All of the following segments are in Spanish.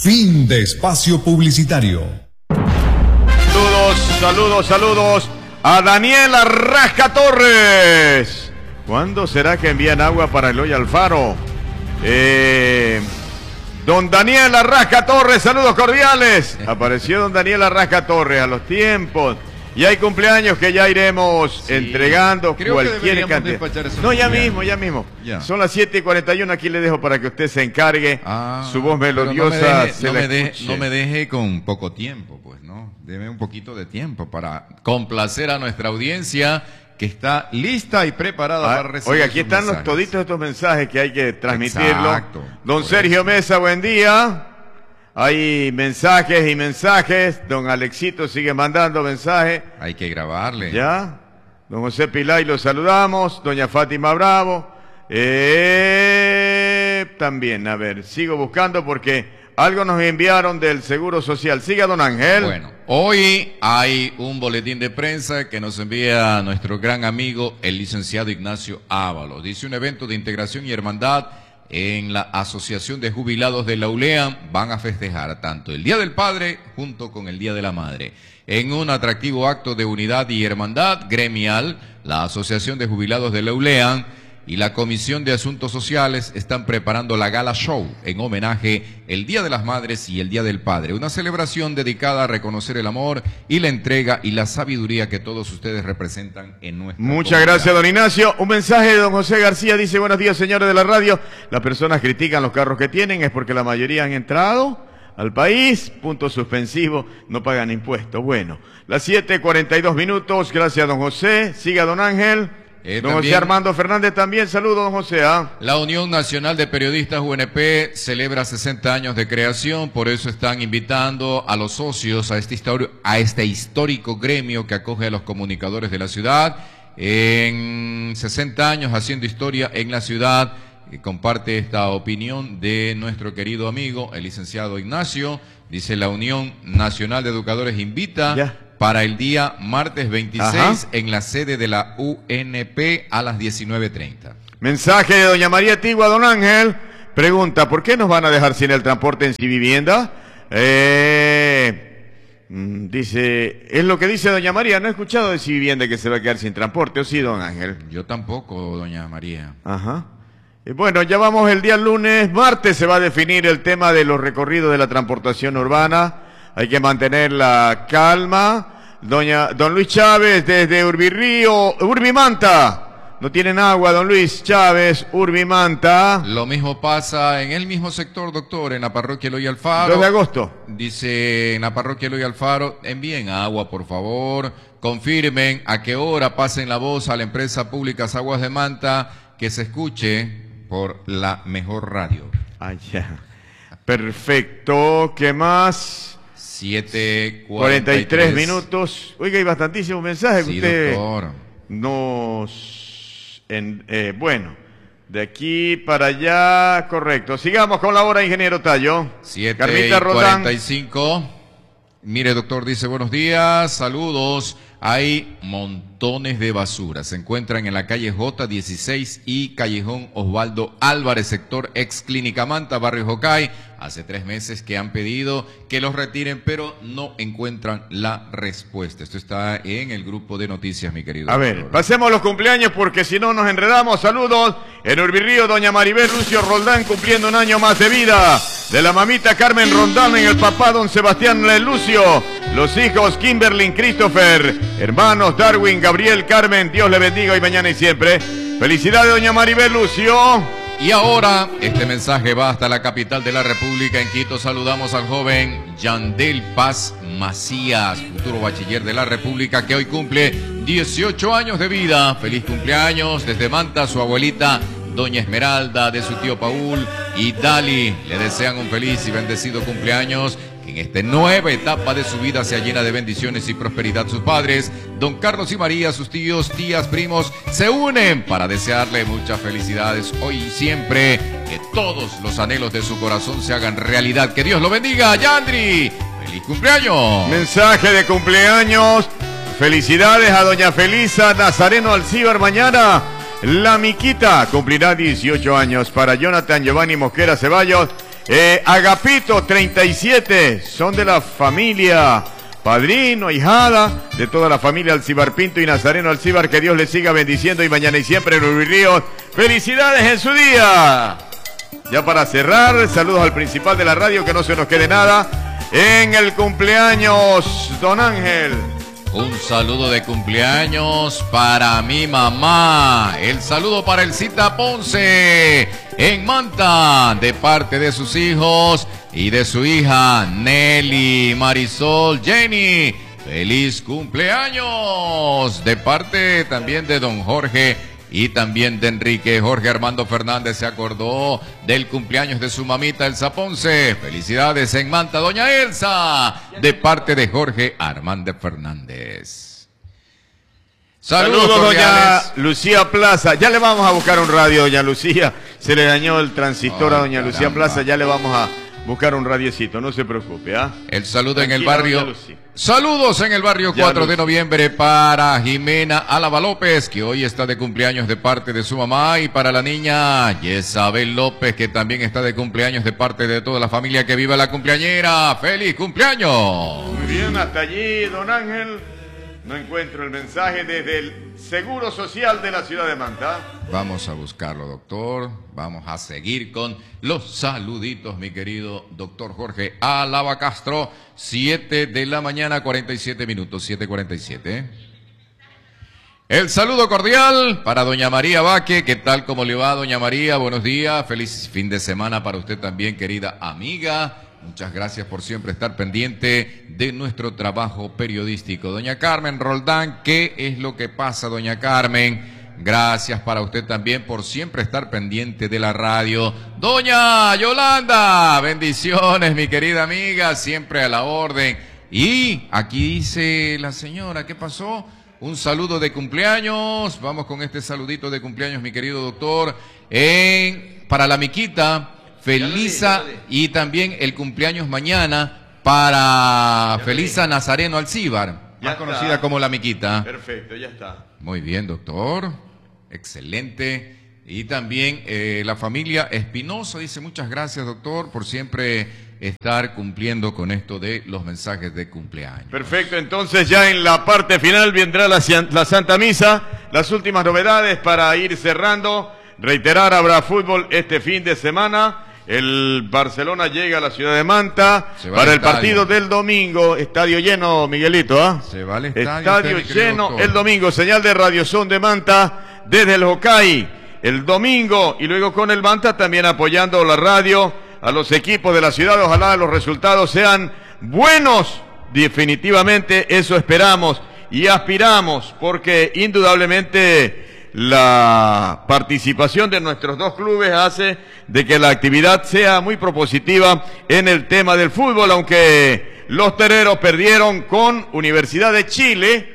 Fin de espacio publicitario. Saludos a Daniela Rasca Torres. ¿Cuándo será que envían agua para Eloy Alfaro? Don Daniel Arrasca Torres, saludos cordiales. Apareció don Daniel Arrasca Torres a los tiempos. Y hay cumpleaños que ya iremos entregando. Creo cualquier cantidad. No, ya mismo. Ya. Son las 7:41. Aquí le dejo para que usted se encargue. Su voz melodiosa. No me deje con poco tiempo, pues, ¿no? Deme un poquito de tiempo para complacer a nuestra audiencia que está lista y preparada para recibir. Oiga, aquí están toditos estos mensajes que hay que transmitirlo. Exacto. Don Sergio Mesa, buen día. Hay mensajes y mensajes. Don Alexito sigue mandando mensajes. Hay que grabarle. Ya. Don José Pilay, lo saludamos. Doña Fátima Bravo. También, a ver, sigo buscando porque algo nos enviaron del Seguro Social. Siga, don Ángel. Bueno, hoy hay un boletín de prensa que nos envía nuestro gran amigo, el licenciado Ignacio Ábalos. Dice: un evento de integración y hermandad en la Asociación de Jubilados de la ULEAM van a festejar tanto el Día del Padre junto con el Día de la Madre. En un atractivo acto de unidad y hermandad gremial, la Asociación de Jubilados de la ULEAM y la Comisión de Asuntos Sociales están preparando la Gala Show en homenaje el Día de las Madres y el Día del Padre, una celebración dedicada a reconocer el amor y la entrega y la sabiduría que todos ustedes representan en nuestra Muchas gracias, don Ignacio. Un mensaje de don José García, dice: buenos días, señores de la radio. Las personas critican los carros que tienen, es porque la mayoría han entrado al país, punto suspensivo, no pagan impuestos. Bueno, las 7:42, gracias, don José. Siga, don Ángel. Don José Armando Fernández también, saludos, don José. La Unión Nacional de Periodistas UNP celebra 60 años de creación, por eso están invitando a los socios a este histórico gremio que acoge a los comunicadores de la ciudad. En 60 años haciendo historia en la ciudad, comparte esta opinión de nuestro querido amigo, el licenciado Ignacio. Dice: la Unión Nacional de Educadores invita para el día martes 26 en la sede de la UNP a las 19:30. Mensaje de doña María Tigua, don Ángel. Pregunta: ¿por qué nos van a dejar sin el transporte en Civivienda? Dice, es lo que dice doña María. No he escuchado de Civivienda que se va a quedar sin transporte, ¿o sí, don Ángel? Yo tampoco, doña María. Bueno, ya vamos el día lunes. Martes se va a definir el tema de los recorridos de la transportación urbana. Hay que mantener la calma. Don Luis Chávez desde Urbimanta. No tienen agua, don Luis Chávez, Urbimanta. Lo mismo pasa en el mismo sector, doctor, en la parroquia Eloy Alfaro. 2 de agosto. Dice, en la parroquia Eloy Alfaro, envíen agua, por favor. Confirmen a qué hora, pasen la voz a la empresa pública Aguas de Manta, que se escuche por la mejor radio. Perfecto. ¿Qué más? 7:43. Oiga, hay bastantísimos mensajes que usted doctor. Bueno, de aquí para allá, correcto. Sigamos con la hora, ingeniero Tallo. 7:45. Mire, doctor, dice: buenos días, saludos. Hay montones de basura. Se encuentran en la calle J16 y Callejón Osvaldo Álvarez, sector ex Clínica Manta, barrio Jocay. Hace 3 meses que han pedido que los retiren, pero no encuentran la respuesta. Esto está en el grupo de noticias, mi querido doctor. A ver, pasemos los cumpleaños porque si no nos enredamos. Saludos en Urbirrío, doña Maribel Lucio Roldán cumpliendo un año más de vida. De la mamita Carmen Rondán en el papá don Sebastián Lucio. Los hijos Kimberly, Christopher, hermanos Darwin, Gabriel, Carmen. Dios le bendiga hoy, mañana y siempre. Felicidades, doña Maribel Lucio. Y ahora, este mensaje va hasta la capital de la República. En Quito saludamos al joven Yandel Paz Macías, futuro bachiller de la República, que hoy cumple 18 años de vida. Feliz cumpleaños desde Manta, su abuelita doña Esmeralda, de su tío Paul y Dali. Le desean un feliz y bendecido cumpleaños. Que en esta nueva etapa de su vida sea llena de bendiciones y prosperidad. Sus padres, don Carlos y María, sus tíos, tías, primos, se unen para desearle muchas felicidades hoy y siempre. Que todos los anhelos de su corazón se hagan realidad. Que Dios lo bendiga, Yandri. ¡Feliz cumpleaños! Mensaje de cumpleaños. Felicidades a doña Felisa Nazareno Alcíbar mañana. La Miquita cumplirá 18 años. Para Jonathan Giovanni Mosquera Ceballos Agapito 37, son de la familia padrino, hijada, de toda la familia Alcibar Pinto y Nazareno Alcibar. Que Dios les siga bendiciendo y mañana y siempre en Uribirrío. ¡Felicidades en su día! Ya para cerrar, saludos al principal de la radio, que no se nos quede nada. En el cumpleaños, don Ángel. Un saludo de cumpleaños para mi mamá. El saludo para Elcita Ponce en Manta, de parte de sus hijos y de su hija Nelly, Marisol, Jenny. ¡Feliz cumpleaños! De parte también de don Jorge y también de Enrique. Jorge Armando Fernández se acordó del cumpleaños de su mamita Elsa Ponce. Felicidades en Manta, doña Elsa, de parte de Jorge Armando Fernández. Saludos, doña Lucía Plaza. Ya le vamos a buscar un radio, doña Lucía. Se le dañó el transistor a doña Lucía Plaza. Ya le vamos a buscar un radiecito, no se preocupe, ¿ah? El saludo en el barrio. Saludos en el barrio 4 de noviembre para Jimena Álava López, que hoy está de cumpleaños de parte de su mamá, y para la niña Yesabel López, que también está de cumpleaños de parte de toda la familia. Que viva la cumpleañera. ¡Feliz cumpleaños! Muy bien, hasta allí, don Ángel. No encuentro el mensaje desde el Seguro Social de la ciudad de Manta. Vamos a buscarlo, doctor. Vamos a seguir con los saluditos, mi querido doctor Jorge Álava Castro. 7 de la mañana, 47 minutos, 7:47. El saludo cordial para doña María Vaque. ¿Qué tal? ¿Cómo le va, doña María? Buenos días. Feliz fin de semana para usted también, querida amiga. Muchas gracias por siempre estar pendiente de nuestro trabajo periodístico. Doña Carmen Roldán, ¿qué es lo que pasa, doña Carmen? Gracias para usted también por siempre estar pendiente de la radio. Doña Yolanda, bendiciones, mi querida amiga, siempre a la orden. Y aquí dice la señora, ¿qué pasó? Un saludo de cumpleaños. Vamos con este saludito de cumpleaños, mi querido doctor. Para la Miquita. Felisa, y también el cumpleaños mañana para Felisa Nazareno Alcibar, más conocida como la Miquita. Perfecto, ya está. Muy bien, doctor. Excelente. Y también la familia Espinosa dice muchas gracias, doctor, por siempre estar cumpliendo con esto de los mensajes de cumpleaños. Perfecto, entonces ya en la parte final vendrá la Santa Misa, las últimas novedades para ir cerrando. Reiterar, habrá fútbol este fin de semana. El Barcelona llega a la ciudad de Manta para el partido del domingo. Estadio lleno, Miguelito, ¿ah? Se va al estadio lleno el domingo. Señal de Radio Son de Manta desde el Jocay el domingo, y luego con el Manta también apoyando la radio a los equipos de la ciudad. Ojalá los resultados sean buenos. Definitivamente eso esperamos y aspiramos, porque indudablemente la participación de nuestros dos clubes hace de que la actividad sea muy propositiva en el tema del fútbol, aunque los toreros perdieron con Universidad de Chile,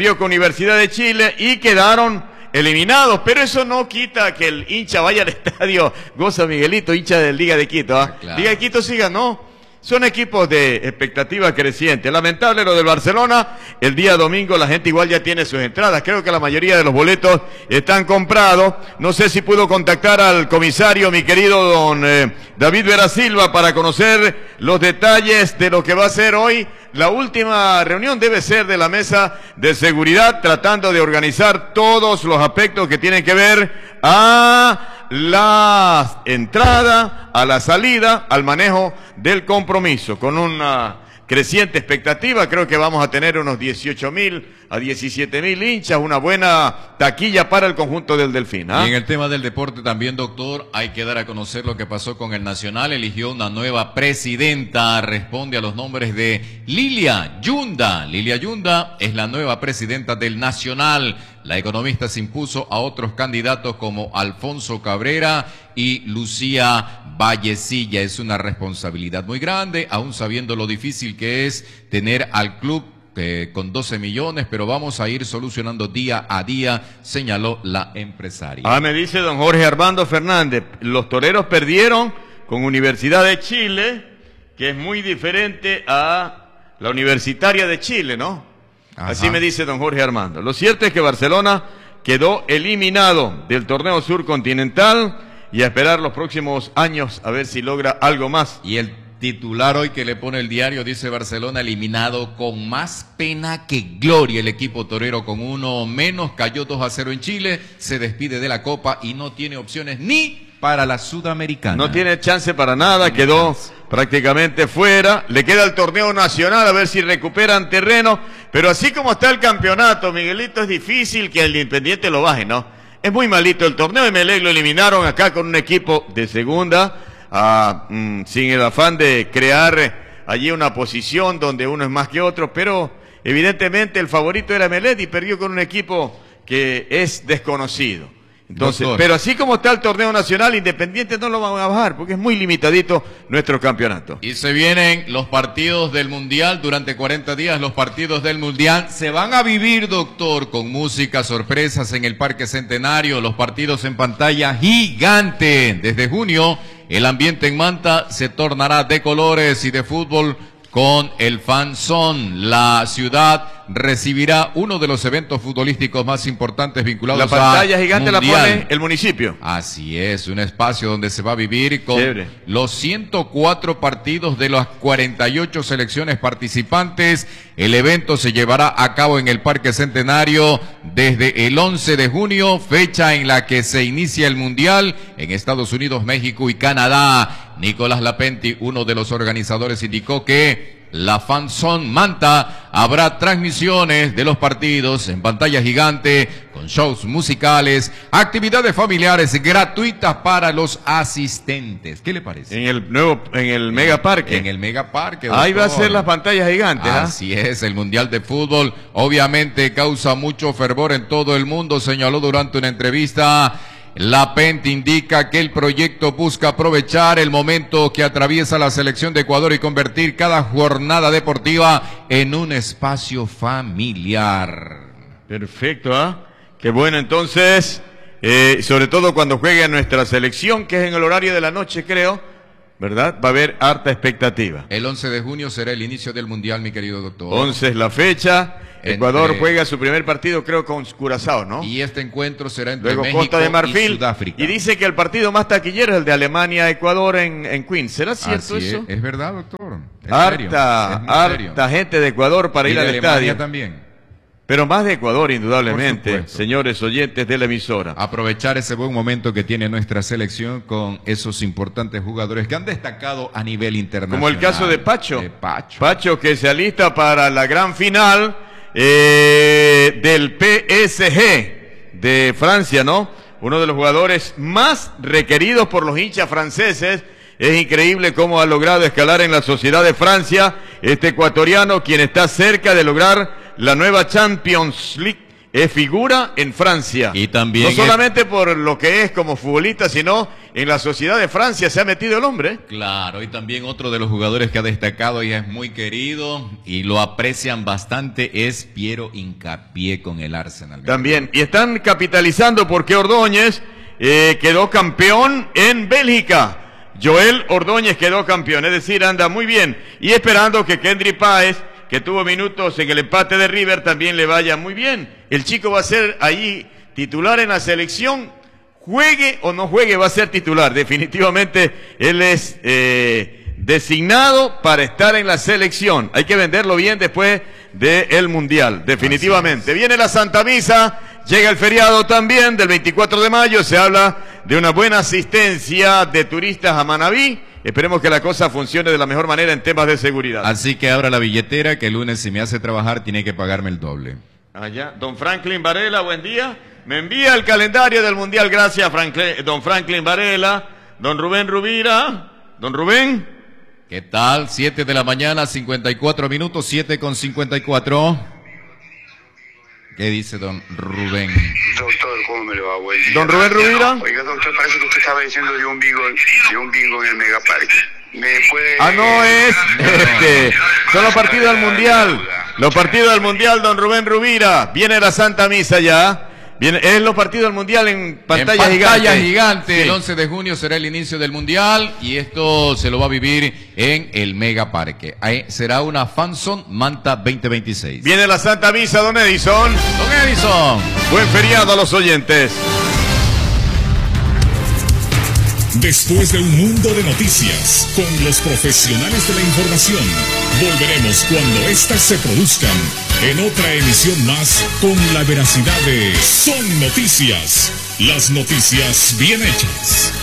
y quedaron eliminados, pero eso no quita que el hincha vaya al estadio. Goza Miguelito, hincha de Liga de Quito, ¿ah? Claro. Liga de Quito sí ganó. Son equipos de expectativa creciente. Lamentable lo del Barcelona. El día domingo la gente igual ya tiene sus entradas. Creo que la mayoría de los boletos están comprados. No sé si pudo contactar al comisario, mi querido don David Vera Silva, para conocer los detalles de lo que va a ser hoy. La última reunión debe ser de la mesa de seguridad, tratando de organizar todos los aspectos que tienen que ver a la entrada, a la salida, al manejo del compromiso. Con una creciente expectativa, creo que vamos a tener unos 18.000 a 17.000 hinchas, una buena taquilla para el conjunto del Delfín, ¿ah? Y en el tema del deporte también, doctor, hay que dar a conocer lo que pasó con el Nacional. Eligió una nueva presidenta, responde a los nombres de Lilia Yunda. Lilia Yunda es la nueva presidenta del Nacional. La economista se impuso a otros candidatos como Alfonso Cabrera y Lucía Vallecilla. Es una responsabilidad muy grande, aún sabiendo lo difícil que es tener al club con 12 millones, pero vamos a ir solucionando día a día, señaló la empresaria. Me dice don Jorge Armando Fernández, los toreros perdieron con Universidad de Chile, que es muy diferente a la Universitaria de Chile, ¿no? Ajá. Así me dice don Jorge Armando. Lo cierto es que Barcelona quedó eliminado del torneo surcontinental y a esperar los próximos años a ver si logra algo más. Y el titular hoy que le pone el diario dice: Barcelona eliminado con más pena que gloria. El equipo torero con uno menos cayó 2-0 en Chile, se despide de la Copa y no tiene opciones ni para la Sudamericana. No tiene chance para nada, quedó prácticamente fuera. Le queda el torneo nacional a ver si recuperan terreno, pero así como está el campeonato, Miguelito, es difícil que el Independiente lo baje, ¿no? Es muy malito el torneo. Emelec lo eliminaron acá con un equipo de segunda, sin el afán de crear allí una posición donde uno es más que otro, pero evidentemente el favorito era Emelec y perdió con un equipo que es desconocido. Entonces, Doctor, pero así como está el torneo nacional, Independiente no lo van a bajar porque es muy limitadito nuestro campeonato. y se vienen los partidos del Mundial durante 40 días. Los partidos del Mundial se van a vivir, doctor, con música, sorpresas en el Parque Centenario, los partidos en pantalla gigante. Desde junio, el ambiente en Manta se tornará de colores y de fútbol con el Fan Zone. La ciudad recibirá uno de los eventos futbolísticos más importantes vinculados a La pantalla gigante Mundial. la pone el municipio. Así es, un espacio donde se va a vivir con Chévere. los 104 partidos de las 48 selecciones participantes. El evento se llevará a cabo en el Parque Centenario desde el 11 de junio, fecha en la que se inicia el Mundial en Estados Unidos, México y Canadá. Nicolás Lapenti, uno de los organizadores, indicó que la Fan Zone Manta habrá transmisiones de los partidos en pantalla gigante, con shows musicales, actividades familiares gratuitas para los asistentes. ¿Qué le parece? En el Megaparque. En el Megaparque. Ahí va a doctor. ser las pantallas gigantes. Así es, el Mundial de Fútbol obviamente causa mucho fervor en todo el mundo, señaló durante una entrevista. Lapenti indica que el proyecto busca aprovechar el momento que atraviesa la selección de Ecuador y convertir cada jornada deportiva en un espacio familiar. Perfecto, ¿ah? Qué bueno, entonces, sobre todo cuando juegue nuestra selección, que es en el horario de la noche, creo, ¿verdad? Va a haber harta expectativa. El 11 de junio será el inicio del Mundial, mi querido doctor. 11 es la fecha. Ecuador juega su primer partido, creo, con Curazao, ¿no? Y este encuentro será entre Luego México Costa de y Marfil. Sudáfrica. Y dice que el partido más taquillero es el de Alemania-Ecuador en Queens. ¿Será cierto Así eso? Es verdad, doctor. ¿En serio? Es muy serio. Harta gente de Ecuador para Y ir de al Alemania estadio. también. Pero más de Ecuador, indudablemente, Por supuesto. señores oyentes de la emisora. Aprovechar ese buen momento que tiene nuestra selección con esos importantes jugadores que han destacado a nivel internacional. Como el caso de Pacho. De Pacho. Pacho, que se alista para la gran final del PSG de Francia, ¿no? Uno de los jugadores más requeridos por los hinchas franceses. Es increíble cómo ha logrado escalar en la sociedad de Francia este ecuatoriano, quien está cerca de lograr la nueva Champions League. Es figura en Francia. Y también no solamente por lo que es como futbolista, sino en la sociedad de Francia se ha metido el hombre. Claro, y también otro de los jugadores que ha destacado y es muy querido y lo aprecian bastante es Piero Hincapié con el Arsenal. También, y están capitalizando porque Ordóñez quedó campeón en Bélgica. Joel Ordóñez quedó campeón, es decir, anda muy bien. Y esperando que Kendry Páez, que tuvo minutos en el empate de River, también le vaya muy bien. El chico va a ser ahí titular en la selección, juegue o no juegue, va a ser titular. Definitivamente él es designado para estar en la selección. Hay que venderlo bien después del Mundial, definitivamente. Viene la Santa Misa, llega el feriado también del 24 de mayo, se habla de una buena asistencia de turistas a Manabí. Esperemos que la cosa funcione de la mejor manera en temas de seguridad. Así que abra la billetera que el lunes si me hace trabajar tiene que pagarme el doble. Allá, don Franklin Varela, buen día. Me envía el calendario del Mundial, gracias don Franklin Varela. Don Rubén Rubira, don Rubén. ¿Qué tal? 7 de la mañana, 54 minutos, 7:54. ¿Qué dice don Rubén? Doctor, ¿cómo me lo va, buen día? Don Rubén Rubira. Oiga, doctor, parece que usted estaba diciendo de un bingo en el Megaparque. ¿Me puede...? No es, son los partidos del Mundial. Los partidos del Mundial, don Rubén Rubira. Viene la Santa Misa ya. Es los partidos del Mundial en pantalla gigante. Sí. El 11 de junio será el inicio del Mundial y esto se lo va a vivir en el Megaparque. Ahí será una Fan Zone Manta 2026. Viene la Santa Misa, don Edison. Don Edison. Buen feriado a los oyentes. Después de un mundo de noticias, con los profesionales de la información, volveremos cuando éstas se produzcan en otra emisión más con la veracidad de Son Noticias, las noticias bien hechas.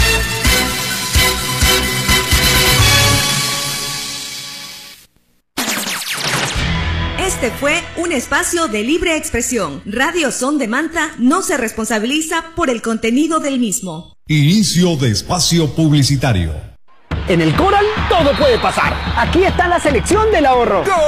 Este fue un espacio de libre expresión. Radio Son de Manta no se responsabiliza por el contenido del mismo. Inicio de espacio publicitario. En el Coral todo puede pasar. Aquí está la selección del ahorro. ¡Gol!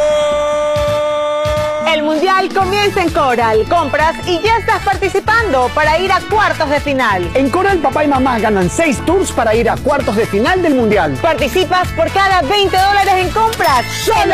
El Mundial comienza en Coral. Compras y ya estás participando para ir a cuartos de final. En Coral, papá y mamá ganan 6 tours para ir a cuartos de final del Mundial. Participas por cada $20 en compras. ¡Solo